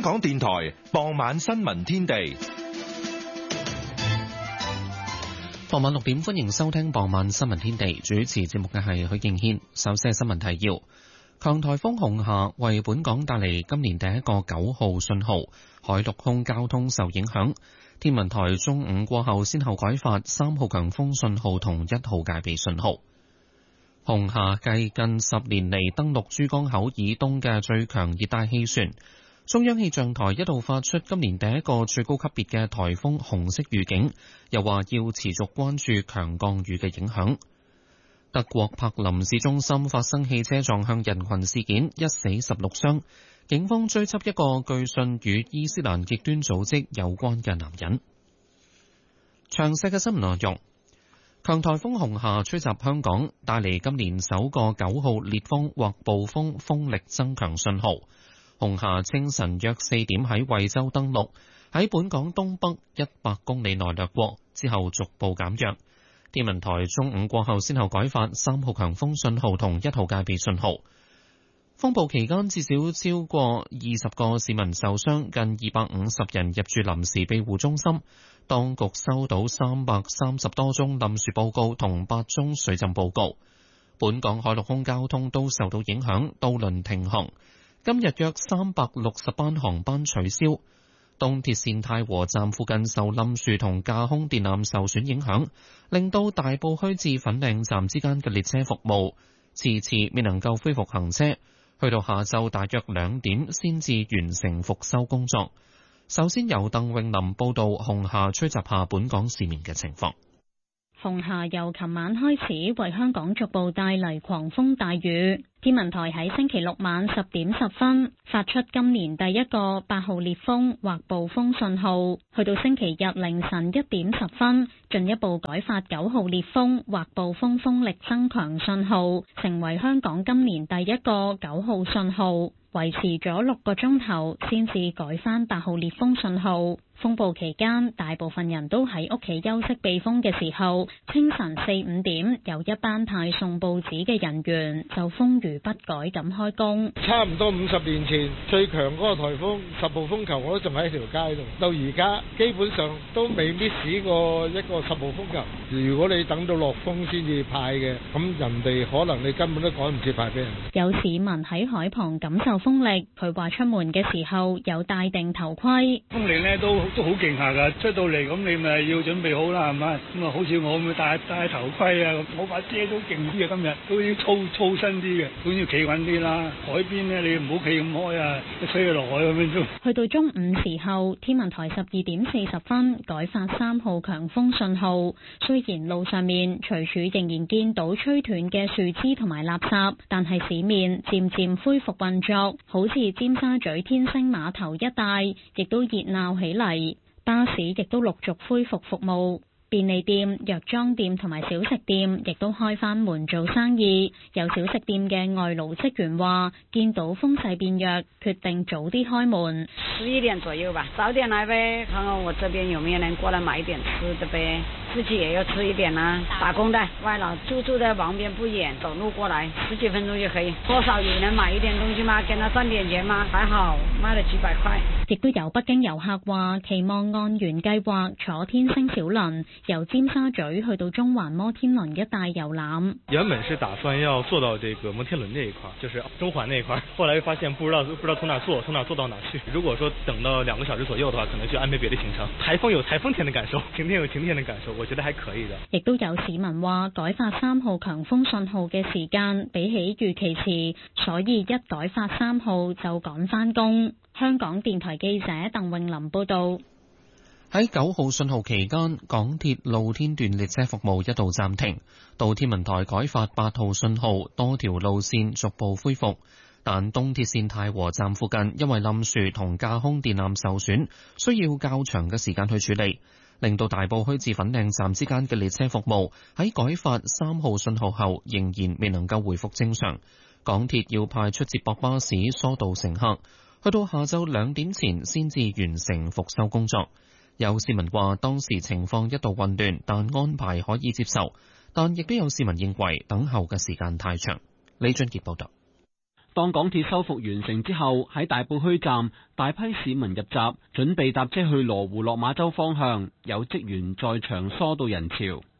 港電台傍晚新聞天地。 傍晚6點，歡迎收聽傍晚新聞天地。主持節目嘅係許敬軒。首先係新聞提要：強颱風紅霞為本港帶嚟今年第一個9號信號，海陸空交通受影響。天文台中午過後先後改發3號強風信號同1號戒備信號。紅霞繼近10年嚟登陸珠江口以東嘅最強熱帶氣旋。中央氣象台一度發出今年第一個最高級別嘅颱風紅色預警，又話要持續關注強降雨嘅影響。德國柏林市中心發生汽車撞向人群事件，一死16傷，警方追緝一個據信與伊斯蘭極端組織有關嘅男人。詳細嘅新聞內容。強颱風紅霞吹襲香港，帶嚟今年首個9號烈風或暴風風力增強信號。紅霞清晨約4點喺惠州登陸，喺本港東北100公里內掠過，之後逐步減弱。天文台中午過後先後改發3號強風信號同1號戒備信號。風暴期間至少超過20個市民受傷，近250人入住臨時庇護中心。當局收到330多宗冧樹報告同8宗水浸報告。本港海陸空交通都受到影響，渡輪停航。今日約360班航班取消。東鐵線太和站附近受冧樹同架空電纜受損影響，令到大埔墟至粉嶺站之間嘅列車服務遲遲未能夠恢復行車，去到下晝大約2點先至完成復修工作。首先由鄧詠琳報道紅霞吹襲下本港市面嘅情況。 紅霞由琴晚開始為香港逐步帶嚟狂風大雨。天文台喺星期六晚10點10分發出今年第一個8號烈風或暴風信號，去到星期日凌晨1點10分進一步改發9號烈風或暴風風力增強信號，成為香港今年第一個9號信號，維持咗6個鐘頭先至改返8號烈風信號。風暴期間，大部分人都喺屋企休息避風嘅時候，清晨4、5點，有一班派送報紙嘅人員就風雨不改咁開工。 差唔多50年前最強嗰個颱風10號風球，我都仲喺條街度，到而家基本上都未 miss 過一個10號風球。如果你等到落風先至派嘅，咁人哋可能你根本都趕唔切派俾人。 有市民喺海旁感受風力，佢話出門嘅時候有戴定頭盔。 風力呢都好勁下㗎，出到嚟咁你咪要準備好啦，係咪？咁啊，好似我咁戴頭盔啊，我把遮都勁啲啊，今日都要粗身啲嘅，都要企穩啲啦。海邊呢，你唔好企咁開啊，吹落海咁樣都。去到中午時候，天文台12點40分改發3號強風信號。雖然路上面隨處仍然見到吹斷嘅樹枝同埋垃圾，但係市面漸漸恢復運作，好似尖沙咀天星碼頭一帶，亦都熱鬧起嚟。巴士亦都陸續恢復服務，便利店、藥妝店同埋小食店亦都開返門做生意。有小食店嘅外勞職員話，見到風勢變弱，決定早啲開門。 11點左右吧，早點來唄，看看我這邊有沒有人過來買一點吃的唄，自己也要吃一點啦。打工的外勞住在旁邊不遠，走路過來10幾分鐘就可以。多少有人買一點東西嘛，給他賺點錢嘛，還好賣了幾百塊。 亦都有北京遊客話，期望按原計劃坐天星小輪由尖沙咀去到中環摩天輪一帶遊覽。 原本是打算要坐到這個摩天輪這一塊，就是中環那一塊，後來又發現不知道從哪坐到哪去。如果說等到2個小時左右的話，可能就安排別的行程。颱風有颱風天的感受，晴天有晴天的感受，我覺得還可以的。 亦都有市民話，改發3號強風信號嘅時間比起預期遲，所以一改發3號就趕返工。香港電台記者鄧詠琳報道。 喺9號信號期間，港鐵露天段列車服務一度暫停，到天文台改發8號信號，多條路線逐步恢復。但東鐵線太和站附近因為冧樹同架空電纜受損，需要較長嘅時間去處理，令到大埔墟至粉嶺站之間嘅列車服務喺改發3號信號後仍然未能夠回復正常。港鐵要派出接駁巴士疏導乘客，去到下晝2點前先至完成復修工作。有市民話當時情況一度混亂，但安排可以接受。但亦都有市民認為等候嘅時間太長。李俊傑報道。 當港鐵修復完成之後，喺大埔墟站大批市民入閘，準備搭車去羅湖落馬洲方向，有職員在場疏導人潮。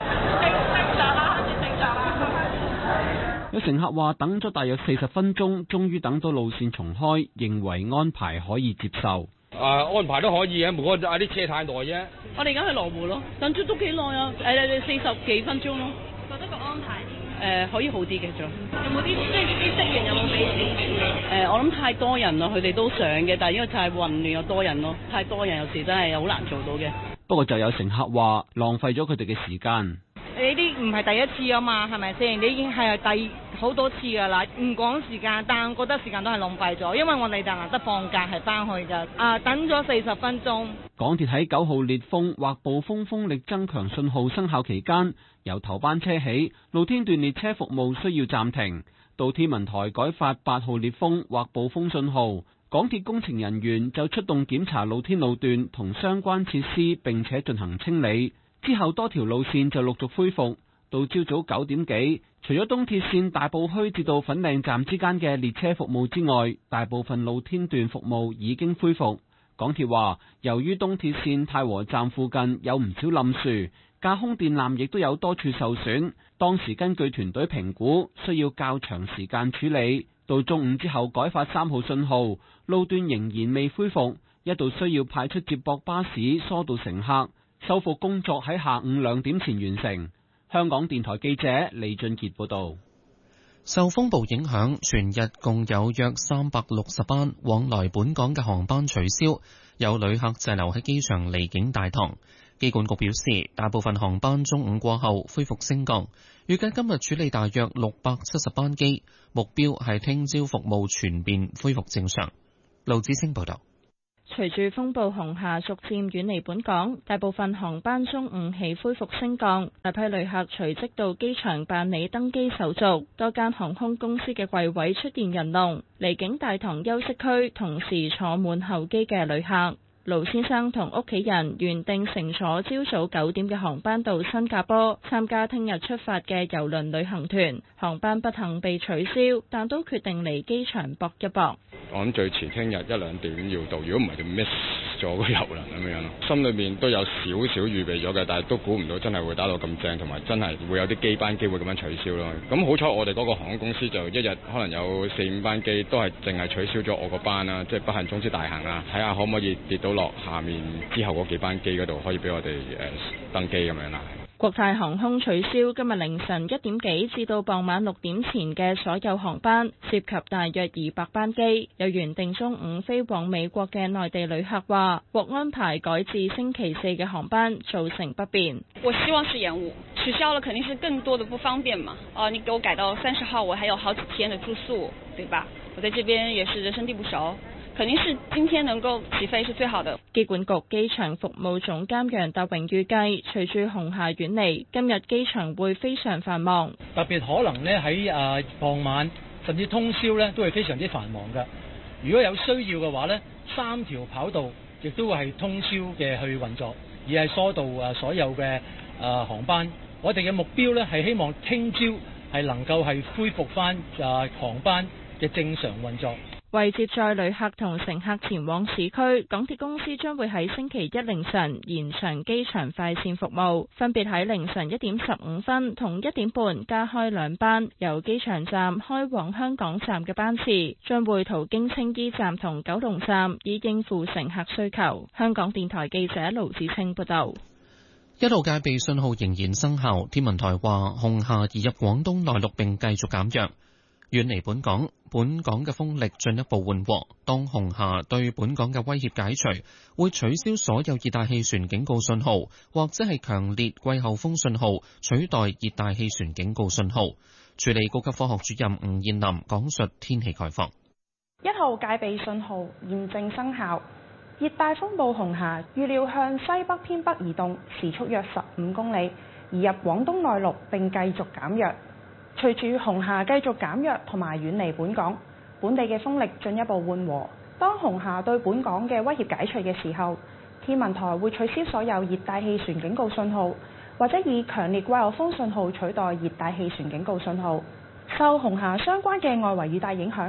有乘客話等咗大約40分鐘，終於等到路線重開，認為安排可以接受。 安排都可以嘅，不過啲車太耐啫。 我哋而家去羅湖咯，等咗都幾耐啊，40幾分鐘咯。 覺得個安排可以好啲嘅，仲有冇啲即係啲職員有冇俾錢？ 我諗太多人咯，佢哋都想嘅，但係因為太混亂又多人咯，太多人有時真係好難做到嘅。 不過就有乘客話浪費咗佢哋嘅時間。 你啲唔係第一次啊嘛，係咪先？你已經係第好多次㗎啦，唔講時間，但我覺得時間都係浪費咗，因為我哋就難得放假係翻去㗎。等咗40分鐘。港鐵喺9號烈風或暴風風力增強信號生效期間，由頭班車起，露天段列車服務需要暫停。到天文台改發8號烈風或暴風信號，港鐵工程人員就出動檢查露天路段同相關設施，並且進行清理。之後多條路線就陸續恢復。到朝早9點幾，除咗東鐵線大埔墟至到粉嶺站之間嘅列車服務之外，大部分露天段服務已經恢復。港鐵話，由於東鐵線太和站附近有唔少冧樹，架空電纜亦都有多處受損，當時根據團隊評估，需要較長時間處理。到中午之後改發3號信號，路段仍然未恢復，一度需要派出接駁巴士疏導乘客。修復工作喺下午2點前完成。香港電台記者李俊傑報道。 受風暴影響，全日共有約360班往來本港嘅航班取消，有旅客滯留喺機場離境大堂。機管局表示，大部分航班中午過後恢復升降，預計今日處理大約670班機，目標係聽朝服務全面恢復正常。盧子清報道。 隨住風暴紅霞逐漸遠離本港，大部分航班中午起恢復升降，大批旅客隨即到機場辦理登機手續，多間航空公司嘅櫃位出現人龍，離境大堂休息區同時坐滿候機嘅旅客。盧先生同屋企人原定乘坐朝早9點嘅航班到新加坡參加聽日出發嘅郵輪旅行團，航班不幸被取消，但都決定嚟機場搏一搏。 我諗最遲聽日1-2點要到，如果唔係就 miss 咗個郵輪咁樣咯。心裏面都有少少預備咗嘅，但係都估唔到真係會打到咁正，同埋真係會有啲機班機會咁樣取消咯。咁好彩我哋嗰個航空公司就一日可能有4-5班機都係淨係取消咗我個班啦，即係不幸中之大幸啦。睇下可唔可以跌到落下面之後嗰幾班機嗰度，可以俾我哋登機咁樣啦。 國泰航空取消今日凌晨1點幾至到傍晚6點前嘅所有航班，涉及大約200班機。有原定中午飛往美國嘅內地旅客話，獲安排改至星期4嘅航班，造成不便。 我希望是延誤，取消了肯定是更多的不方便嘛。你給我改到30號，我還有好幾天的住宿，對吧？我在這邊也是人生地不熟。肯定是今天能夠起飛是最好的。 機管局機場服務總監楊達榮預計，隨住紅霞遠離，今日機場會非常繁忙。 特別可能呢喺傍晚甚至通宵呢都係非常之繁忙嘅。如果有需要嘅話呢，3條跑道亦都會係通宵嘅去運作，而係疏導所有嘅航班。我哋嘅目標呢係希望聽朝係能夠係恢復翻航班嘅正常運作。 為接載旅客同乘客前往市區，港鐵公司將會喺星期一凌晨延長機場快線服務，分別喺凌晨1點15分同1點半加開2班由機場站開往香港站嘅班次，將會途經青衣站同九龍站，以應付乘客需求。香港電台記者盧子清報道。 一號戒備信號仍然生效，天文台話紅霞移入廣東內陸並繼續減弱。遠離本港嘅風力進一步緩和。當紅霞對本港嘅威脅解除，會取消所有熱帶氣旋警告信號，或者係強烈季候風信號取代熱帶氣旋警告信號。助理高級科學主任吳燕林講述天氣概況。 一號戒備信號現正生效，熱帶風暴紅霞預料向西北偏北移動，時速約15公里，移入廣東內陸並繼續減弱。隨住紅霞繼續減弱同埋遠離本港，本地嘅風力進一步緩和。當紅霞對本港嘅威脅解除嘅時候，天文台會取消所有熱帶氣旋警告信號，或者以強烈季候風信號取代熱帶氣旋警告信號。受紅霞相關嘅外圍雨帶影響，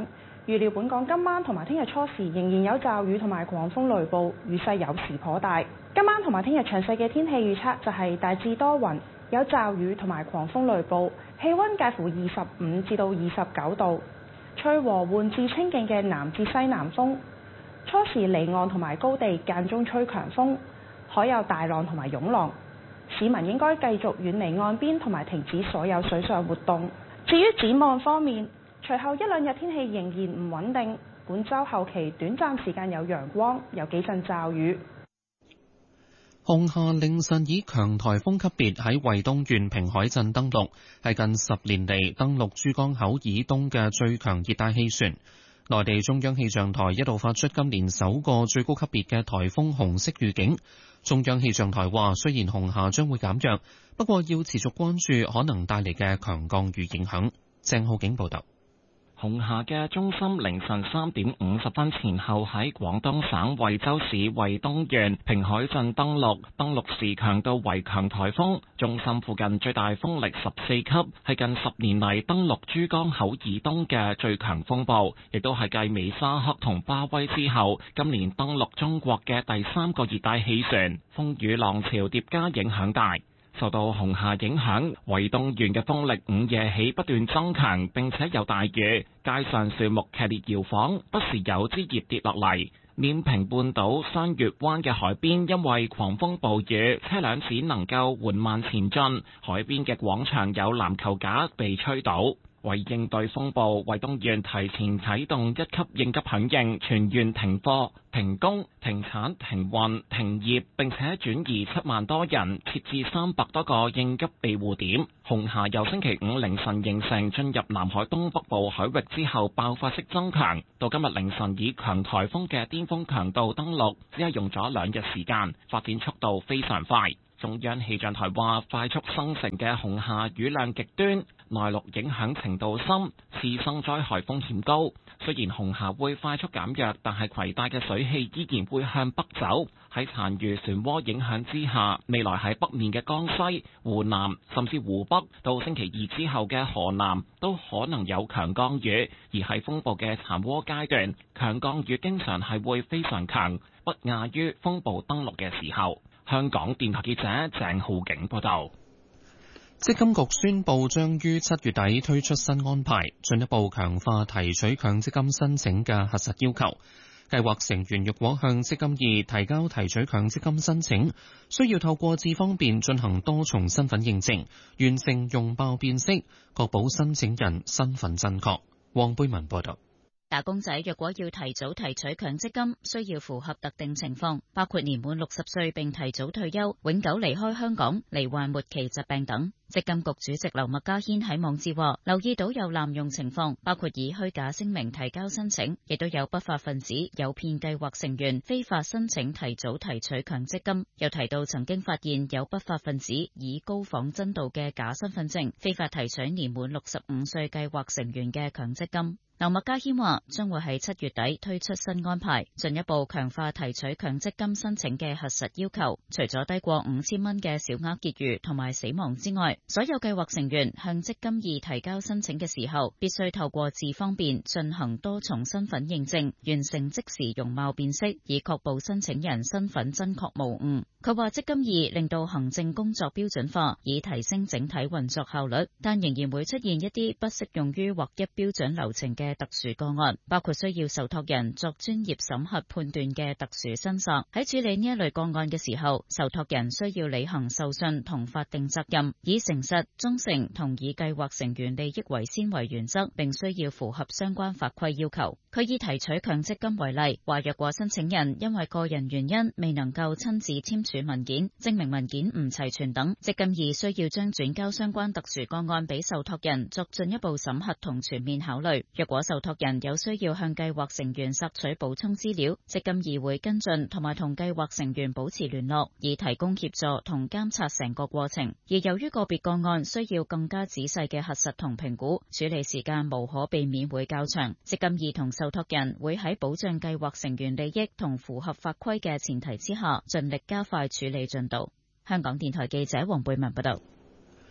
預料本港今晚同埋聽日初時仍然有驟雨同埋狂風雷暴，雨勢有時頗大。今晚同埋聽日詳細嘅天氣預測就係大致多雲，有驟雨同埋狂風雷暴，氣溫介乎25至到29度，吹和緩至清勁嘅南至西南風。初時離岸同埋高地間中吹強風，海有大浪同埋湧浪，市民應該繼續遠離岸邊同埋停止所有水上活動。至於展望方面，隨後一兩日天氣仍然唔穩定，本週後期短暫時間有陽光，有幾陣驟雨。 紅霞凌晨以強颱風級別喺惠東縣平海鎮登陸，係近10年嚟登陸珠江口以東嘅最強熱帶氣旋。內地中央氣象台一度發出今年首個最高級別嘅颱風紅色預警。中央氣象台話，雖然紅霞將會減弱，不過要持續關注可能帶嚟嘅強降雨影響。鄭浩景報道。 紅霞嘅中心凌晨3點50分前後喺廣東省惠州市惠東縣平海鎮登陸，登陸時強度為強颱風，中心附近最大風力14級，係近10年嚟登陸珠江口以東嘅最強風暴，亦都係繼美沙克同巴威之後，今年登陸中國嘅第3個熱帶氣旋，風雨浪潮疊加影響大。受到紅霞影響，惠東縣嘅風力午夜起不斷增強，並且有大雨，街上樹木劇烈搖晃，不時有枝葉跌落嚟。緬平半島雙月灣嘅海邊因為狂風暴雨，車輛只能夠緩慢前進，海邊嘅廣場有籃球架被吹倒。為應對風暴，惠東縣提前啟動1級應急響應，全縣停課、停工、停產、停運、停業，並且轉移7萬多人，設置300多個應急庇護點。紅霞由星期五凌晨形成，進入南海東北部海域之後爆發式增強，到今日凌晨以強颱風嘅巔峰強度登陸，只係用咗2日時間，發展速度非常快。中央氣象台話，快速生成嘅紅霞雨量極端，內陸影響程度深，次生災害風險高。雖然紅霞會快速減弱，但係攜帶嘅水氣依然會向北走。喺殘餘漩渦影響之下，未來喺北面嘅江西、湖南甚至湖北，到星期2之後嘅河南都可能有強降雨。而喺風暴嘅殘渦階段，強降雨經常係會非常強，不亞於風暴登陸嘅時候。香港電台記者鄭浩景報道。積金局宣布將於7月底推出新安排，進一步強化提取強積金申請嘅核實要求。計劃成員若果向積金易提交提取強積金申請，需要透過智方便進行多重身份認證，完成容貌辨識，確保申請人身份真確。黃貝文報道。 打工仔若果要提早提取強積金，需要符合特定情況，包括年滿60歲並提早退休、永久離開香港、罹患末期疾病等。積金局主席劉麥嘉軒喺網誌話，留意到有濫用情況，包括以虛假聲明提交申請，亦都有不法分子誘騙計劃成員非法申請提早提取強積金。又提到曾經發現有不法分子以高仿真度嘅假身份證，非法提取年滿65歲計劃成員嘅強積金。劉麥嘉軒話，將會喺7月底推出新安排，進一步強化提取強積金申請嘅核實要求。除咗低過5000蚊嘅小額結餘同埋死亡之外，所有計劃成員向積金易提交申請嘅時候，必須透過智方便進行多重身份認證，完成即時容貌辨識，以確保申請人身份真確無誤。佢話積金易令到行政工作標準化，以提升整體運作效率，但仍然會出現一啲不適用於劃一標準流程嘅特殊個案，包括需要受託人作專業審核判斷嘅特殊申索。喺處理呢一類個案嘅時候，受託人需要履行受信同法定責任，以誠實、忠誠同以計劃成員利益為先為原則，並需要符合相關法規要求。佢以提取強積金為例，話若果申請人因為個人原因未能夠親自簽署文件、證明文件唔齊全等，積金易需要將轉交相關特殊個案俾受託人作進一步審核同全面考慮。若果受託人有需要向計劃成員索取補充資料，積金易會跟進同埋同計劃成員保持聯絡，以提供協助同監察成個過程。而由於個別個案需要更加仔細嘅核實同評估，處理時間無可避免會較長。積金易同受託人會喺保障計劃成員利益同符合法規嘅前提之下，盡力加快處理進度。香港電台記者黃貝文報道。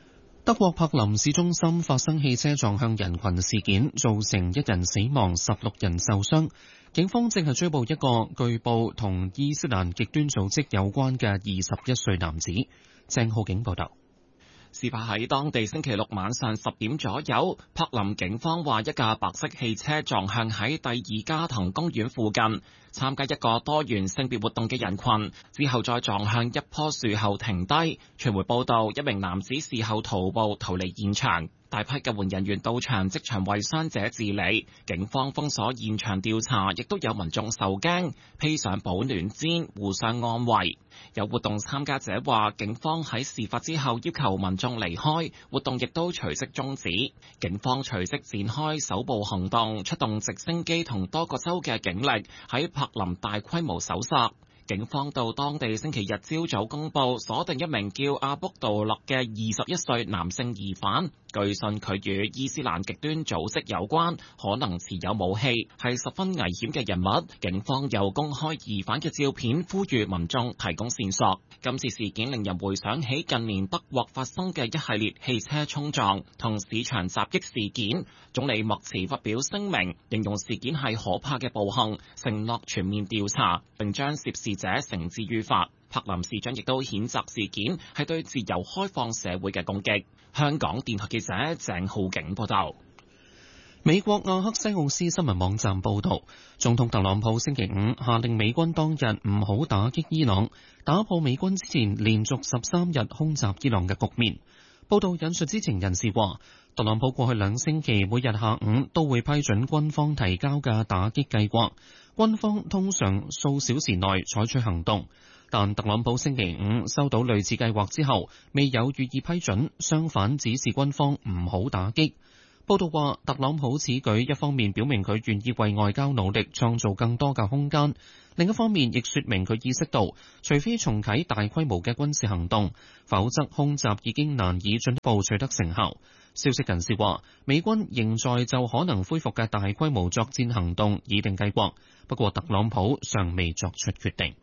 德國柏林市中心發生汽車撞向人群事件，造成1人死亡、16人受傷。警方正係追捕一個據報同伊斯蘭極端組織有關嘅21歲男子。鄭浩景報道。 事發喺當地星期六晚上10點左右，柏林警方話一架白色汽車撞向喺第二加藤公園附近參加一個多元性別活動嘅人群，之後再撞向一棵樹後停低。傳媒報道，一名男子事後徒步逃離現場。大批救援人員到場即場為傷者治理，警方封鎖現場調查，亦都有民眾受驚，披上保暖氈互相安慰。有活動參加者話，警方喺事發之後要求民眾離開，活動亦都隨即終止。警方隨即展開搜捕行動，出動直升機同多個州嘅警力喺柏林大規模搜索。警方到當地星期日朝早公佈，鎖定一名叫阿卜杜勒嘅21歲男性疑犯，據信佢與伊斯蘭極端組織有關，可能持有武器，係十分危險嘅人物。警方又公開疑犯嘅照片，呼籲民眾提供線索。今次事件令人回想起近年德國發生嘅一系列汽車衝撞同市場襲擊事件。總理默茨發表聲明，形容事件係可怕嘅暴行，承諾全面調查，並將涉事者繩之於法。柏林市長亦都譴責事件係對自由開放社會嘅攻擊。香港電台記者鄭浩景報道。 美國阿克西奧斯新聞網站報道，總統特朗普星期五下令美軍當日唔好打擊伊朗，打破美軍之前連續13日空襲伊朗嘅局面。報道引述知情人士話，特朗普過去2星期每日下午都會批准軍方提交嘅打擊計劃，軍方通常數小時內採取行動。但特朗普星期五收到類似計劃之後，未有予以批准，相反指示軍方唔好打擊。報道話，特朗普此舉一方面表明佢願意為外交努力創造更多嘅空間，另一方面亦說明佢意識到，除非重啟大規模嘅軍事行動，否則空襲已經難以進一步取得成效。消息人士話，美軍仍在就可能恢復嘅大規模作戰行動擬定計劃，不過特朗普尚未作出決定。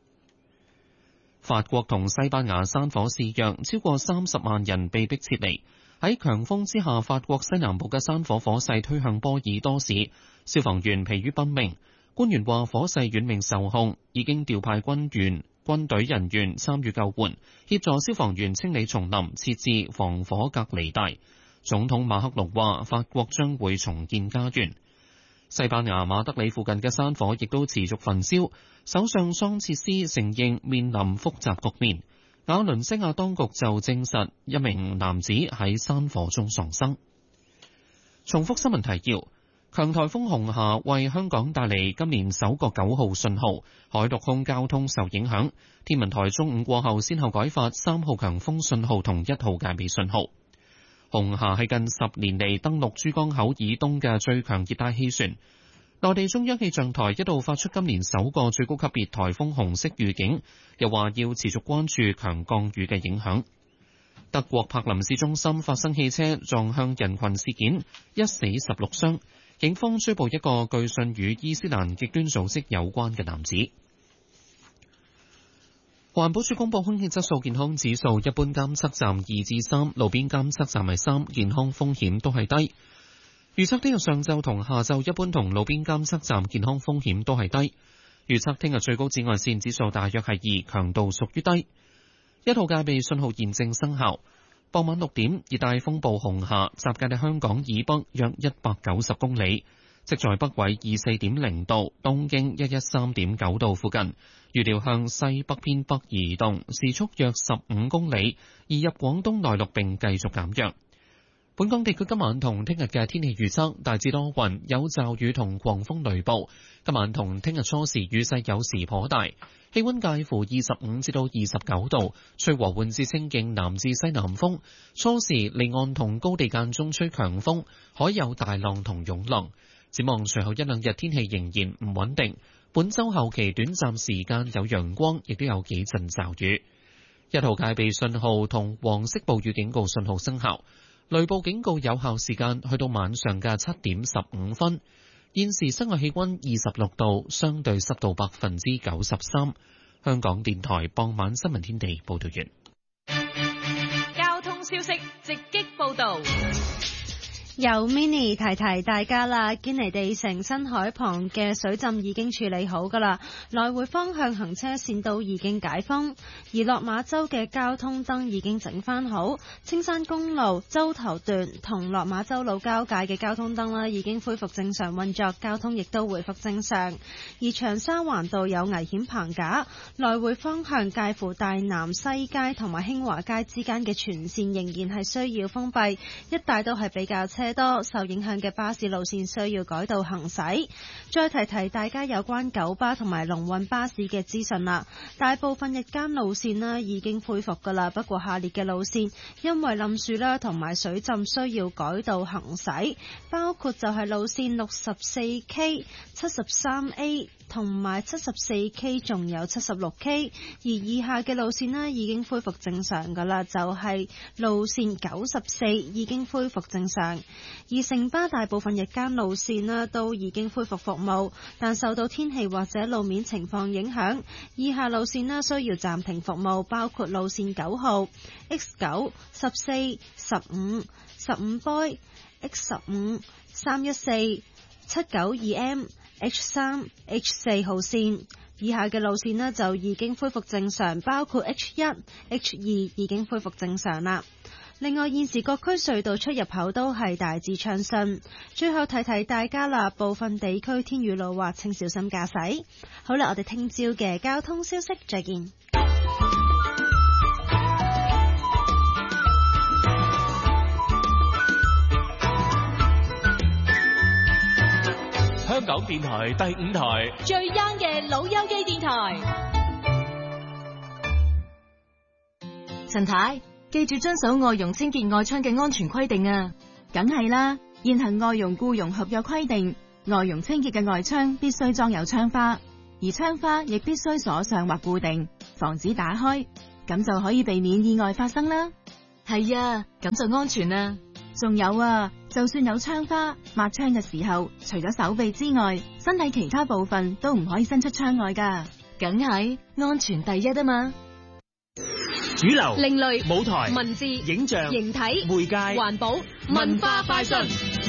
法國同西班牙山火肆虐，超過30萬人被迫撤離。喺強風之下，法國西南部嘅山火火勢推向波爾多市，消防員疲於奔命。官員話火勢遠未受控，已經調派軍隊人員參與救援，協助消防員清理叢林，設置防火隔離帶。總統馬克龍話，法國將會重建家園。西班牙馬德里附近嘅山火亦都持續焚燒，首相桑切斯承認面臨複雜局面。瓦倫西亞當局就證實一名男子喺山火中喪生。重複新聞提要：強颱風紅霞為香港帶嚟今年首個9號信號，海陸空交通受影響。天文台中午過後先後改發3號強風信號同1號戒備信號。紅霞係近10年嚟登陸珠江口以東嘅最強熱帶氣旋。內地中央氣象台一度發出今年首個最高級別颱風紅色預警，又話要持續關注強降雨嘅影響。德國柏林市中心發生汽車撞向人群事件，一死16傷，警方追捕一個據信與伊斯蘭極端組織有關嘅男子。環保署公布空氣質素健康指數，一般監測站2至3，路邊監測站係3，健康風險都係低。預測聽日上晝同下晝一般同路邊監測站健康風險都係低。預測聽日最高紫外線指數大約係2，強度屬於低。1號戒備信號現正生效。傍晚6點，熱帶風暴紅霞集結喺香港以北約190公里，即在北緯24.0度、東經113.9度附近。預料向西北偏北移動，時速約15公里，移入廣東內陸並繼續減弱。本港地區今晚同聽日嘅天氣預測大致多雲，有驟雨同狂風雷暴。今晚同聽日初時雨勢有時頗大，氣溫介乎25至到29度，吹和緩至清勁南至西南風。初時離岸同高地間中吹強風，海有大浪同湧浪。展望隨後1、2日天氣仍然唔穩定，本週後期短暫時間有陽光，亦都有幾陣驟雨。1號戒備信號同黃色暴雨警告信號生效。雷暴警告有效時間去到晚上嘅7點15分。現時室外氣溫26度，相對濕度93%。香港電台傍晚新聞天地報道完。 交通消息直擊報道。 由 Mini 提提大家啦，堅尼地城新海旁嘅水浸已經處理好噶啦，來回方向行車線都已經解封，而落馬洲嘅交通燈已經整翻好，青山公路洲頭段同落馬洲路交界嘅交通燈啦已經恢復正常運作，交通亦都回復正常。而長沙灣道有危險棚架，來回方向介乎大南西街同埋興華街之間嘅全線仍然係需要封閉，一帶都係比較車多，受影響嘅巴士路線需要改道行駛。再提提大家有關九巴同埋龍運巴士嘅資訊啦，大部分日間路線啦已經恢復噶啦，不過下列嘅路線因為冧樹啦同埋水浸需要改道行駛，包括就係路線 64K、73A 同埋 74K 仲有 76K， 而以下嘅路線呢已經恢復正常噶啦，就係路線94已經恢復正常，而城巴大部分日間路線呢都已經恢復服務，但受到天氣或者路面情況影響，以下路線呢需要暫停服務，包括路線9號、X9、14、15、15 boy、X15、314、792M、H3、H4 號線。以下嘅路線呢就已經恢復正常，包括 H1、H2 已經恢復正常啦。另外，現時各區隧道出入口都係大致暢順。最後提提大家啦，部分地區天雨路滑，請小心駕駛。好啦，我哋聽朝嘅交通消息再見。 香港電台第5台最 young 嘅老友記電台。陳太，記住遵守外傭清潔外窗嘅安全規定啊！梗係啦，現行外傭僱傭合約規定，外傭清潔嘅外窗必須裝有窗花，而窗花亦必須鎖上或固定，防止打開，咁就可以避免意外發生啦。係啊，咁就安全啦。仲有啊，就算有窗花，抹窗嘅時候，除咗手臂之外，身體其他部分都唔可以伸出窗外噶。梗係安全第一啊嘛！ 主流、 另類、 舞台、 文字、 影像、 形體、 媒介、 環保、文化快訊。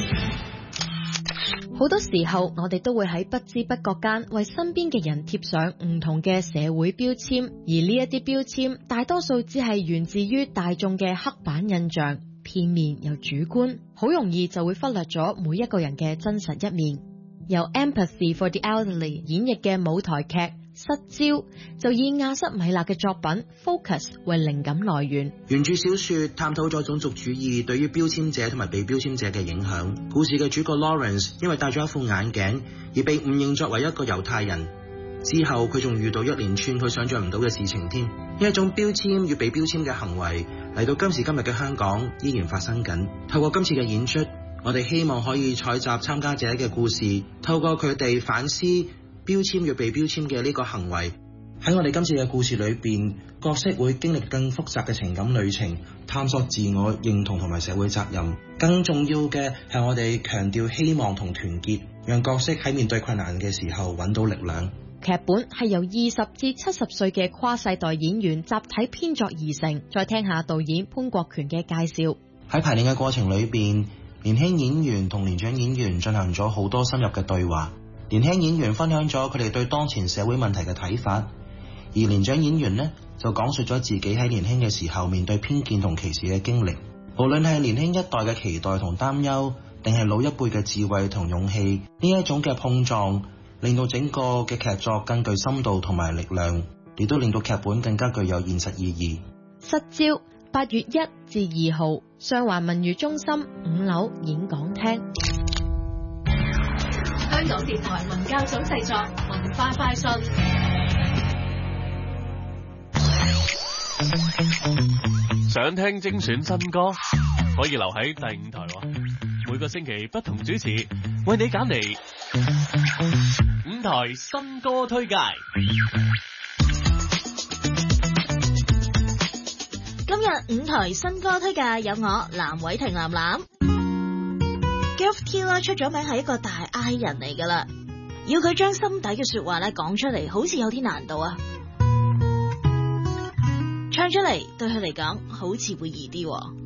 好多時候，我哋都會喺不知不覺間為身邊嘅人貼上唔同嘅社會標籤，而呢一啲標籤大多數只係源自於大眾嘅刻板印象，片面又主觀，好容易就會忽略咗每一個人嘅真實一面。由 Empathy for the Elderly 演繹嘅舞台劇《失焦》就以亞瑟米勒嘅作品 Focus 為靈感來源。 原著小說探討咗種族主義對於標籤者同埋被標籤者嘅影響。故事嘅主角 Lawrence 因為戴咗一副眼鏡而被誤認作為一個猶太人，之後佢仲遇到一連串佢想象唔到嘅事情添。呢一種標籤與被標籤嘅行為嚟到今時今日嘅香港依然發生緊。透過今次嘅演出，我哋希望可以採集參加者嘅故事，透過佢哋反思標籤與被標籤嘅呢個行為。喺我哋今次嘅故事裏邊，角色會經歷更複雜嘅情感旅程，探索自我認同同埋社會責任。更重要嘅係我哋強調希望同團結，讓角色喺面對困難嘅時候揾到力量。 劇本係由20至70歲嘅跨世代演員集體編作而成。再聽下導演潘國權嘅介紹。 喺排練嘅過程裏邊，年輕演員同年長演員進行咗好多深入嘅對話。年輕演員分享咗佢哋對當前社會問題嘅睇法，而年長演員呢就講述咗自己喺年輕嘅時候面對偏見同歧視嘅經歷。無論係年輕一代嘅期待同擔憂，定係老一輩嘅智慧同勇氣，呢一種嘅碰撞令到整個嘅劇作更具深度同埋力量，亦都令到劇本更加具有現實意義。 失焦8月1至2號，上環文娛中心5樓演講廳。 香港電台文教組製作，文化快訊。 想聽精選新歌，可以留喺第5台喎。每個星期不同主持，為你揀嚟5台新歌推介。 今日5台新歌推介有我藍偉霆藍藍。Gareth T 出咗名係一個大 I 人嚟噶啦，要佢將心底嘅說話咧講出嚟，好似有啲難度啊。唱出嚟對佢嚟講好似會易啲。